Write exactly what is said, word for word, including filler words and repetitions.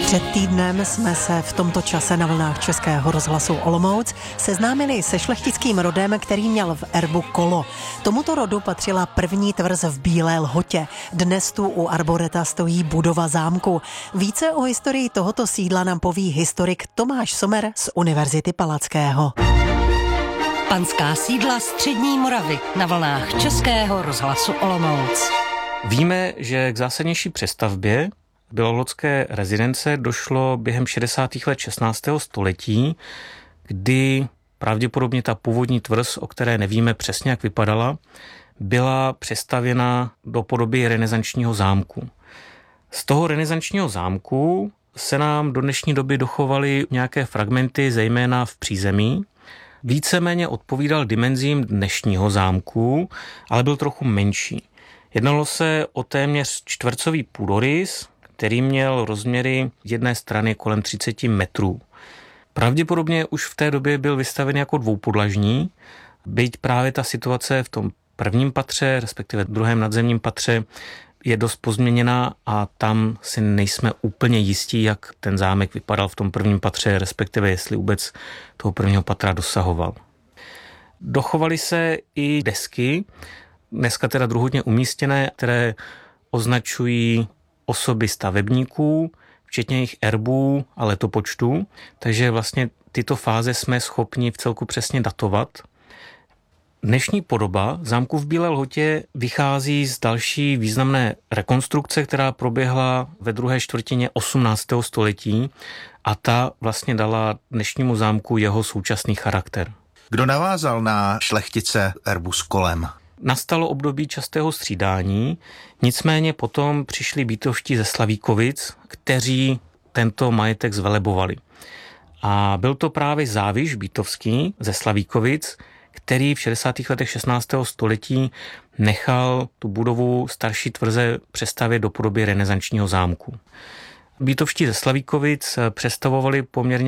Před týdnem jsme se v tomto čase na vlnách Českého rozhlasu Olomouc seznámili se šlechtickým rodem, který měl v erbu kolo. Tomuto rodu patřila první tvrz v Bílé Lhotě. Dnes tu u arboreta stojí budova zámku. Více o historii tohoto sídla nám poví historik Tomáš Sommer z Univerzity Palackého. Panská sídla střední Moravy na vlnách Českého rozhlasu Olomouc. Víme, že k zásadnější přestavbě bělohlodské rezidence došlo během šedesátých let šestnáctého století, kdy pravděpodobně ta původní tvrz, o které nevíme přesně, jak vypadala, byla přestavěna do podoby renesančního zámku. Z toho renesančního zámku se nám do dnešní doby dochovaly nějaké fragmenty, zejména v přízemí. Víceméně odpovídal dimenzím dnešního zámku, ale byl trochu menší. Jednalo se o téměř čtvercový půdorys, který měl rozměry jedné strany kolem třicet metrů. Pravděpodobně už v té době byl vystaven jako dvoupodlažní, byť právě ta situace v tom prvním patře, respektive druhém nadzemním patře, je dost pozměněná a tam si nejsme úplně jistí, jak ten zámek vypadal v tom prvním patře, respektive jestli vůbec toho prvního patra dosahoval. Dochovaly se i desky, dneska teda druhotně umístěné, které označují osoby stavebníků, včetně jejich erbů a letopočtů, takže vlastně tyto fáze jsme schopni vcelku přesně datovat. Dnešní podoba zámku v Bílé Lhotě vychází z další významné rekonstrukce, která proběhla ve druhé čtvrtině osmnáctého století a ta vlastně dala dnešnímu zámku jeho současný charakter. Kdo navázal na šlechtice erbu s kolem? Nastalo období častého střídání, nicméně potom přišli Bítovští ze Slavíkovic, kteří tento majetek zvelebovali. A byl to právě Záviš Bítovský ze Slavíkovic, který v šedesátých letech šestnáctého století nechal tu budovu starší tvrze přestavět do podoby renesančního zámku. Bítovští ze Slavíkovic přestavovali poměrně